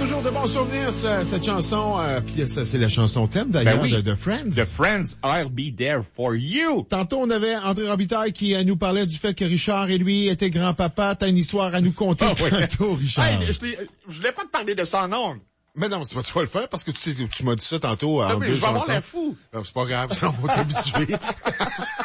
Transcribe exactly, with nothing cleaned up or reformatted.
toujours de bons souvenirs, ce- cette chanson. Euh, puis ça, c'est la chanson thème, d'ailleurs, Ben oui. de, de Friends. The Friends, I'll be there for you. Tantôt, on avait André Robitaille qui euh, nous parlait du fait que Richard et lui étaient grand-papa. T'as une histoire à nous conter Ah oui. tantôt, Richard. Hey, je, t'ai- je voulais pas te parler de ça en ondes. Mais non, c'est pas tu vas le faire parce que tu, t'es- tu m'as dit ça tantôt. Non, en mais deux je vais avoir chansons. l'air fou. Non, c'est pas grave, ça, on va t'habituer.